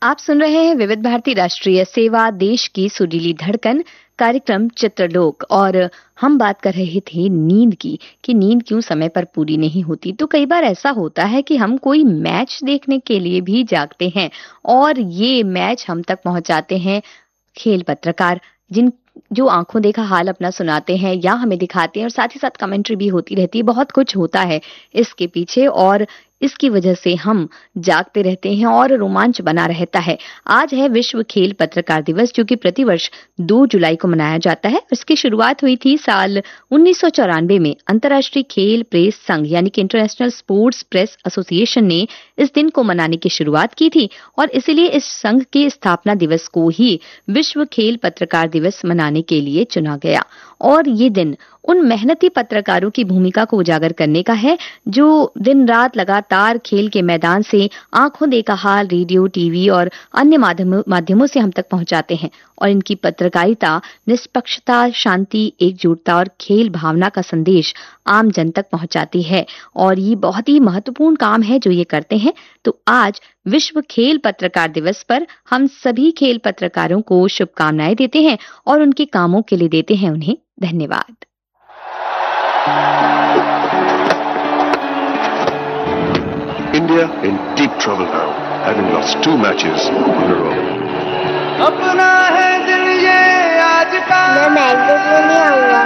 आप सुन रहे हैं विविध भारती राष्ट्रीय सेवा, देश की सुरीली धड़कन, कार्यक्रम चित्रलोक। और हम बात कर रहे थे नींद की कि नींद क्यों समय पर पूरी नहीं होती। तो कई बार ऐसा होता है कि हम कोई मैच देखने के लिए भी जागते हैं और ये मैच हम तक पहुंचाते हैं खेल पत्रकार, जिन जो आंखों देखा हाल अपना सुनाते हैं या हमें दिखाते हैं, और साथ ही साथ कमेंट्री भी होती रहती है। बहुत कुछ होता है इसके पीछे और इसकी वजह से हम जागते रहते हैं और रोमांच बना रहता है। आज है विश्व खेल पत्रकार दिवस, जो कि प्रतिवर्ष 2 जुलाई को मनाया जाता है। इसकी शुरुआत हुई थी साल 1994 में। अंतर्राष्ट्रीय खेल प्रेस संघ यानी कि इंटरनेशनल स्पोर्ट्स प्रेस एसोसिएशन ने इस दिन को मनाने की शुरुआत की थी और इसीलिए इस संघ के स्थापना दिवस को ही विश्व खेल पत्रकार दिवस मनाने के लिए चुना गया। और ये दिन उन मेहनती पत्रकारों की भूमिका को उजागर करने का है जो दिन रात लगातार खेल के मैदान से आंखों देखा हाल रेडियो, टीवी और अन्य माध्यमों से हम तक पहुंचाते हैं। और इनकी पत्रकारिता निष्पक्षता, शांति, एकजुटता और खेल भावना का संदेश आम जन तक पहुंचाती है। और ये बहुत ही महत्वपूर्ण काम है जो ये करते हैं। तो आज विश्व खेल पत्रकार दिवस पर हम सभी खेल पत्रकारों को शुभकामनाएं देते हैं और उनके कामों के लिए देते हैं उन्हें धन्यवाद। India in deep trouble now, having lost 2 matches in a row. अपना है दिल ये आज का। मैं मैच देखने नहीं आऊंगा।